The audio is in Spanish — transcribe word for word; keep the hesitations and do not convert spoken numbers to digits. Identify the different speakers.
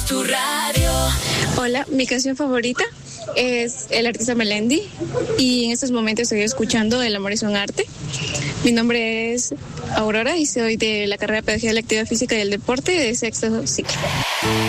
Speaker 1: Es tu radio.
Speaker 2: Hola, mi canción favorita es el artista Melendi y en estos momentos estoy escuchando El amor es un arte. Mi nombre es Aurora y soy de la carrera de Pedagogía de la Actividad Física y el Deporte de sexto ciclo.